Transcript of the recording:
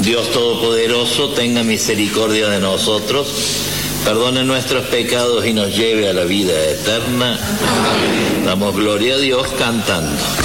Dios Todopoderoso, tenga misericordia de nosotros, perdone nuestros pecados y nos lleve a la vida eterna. Damos gloria a Dios cantando.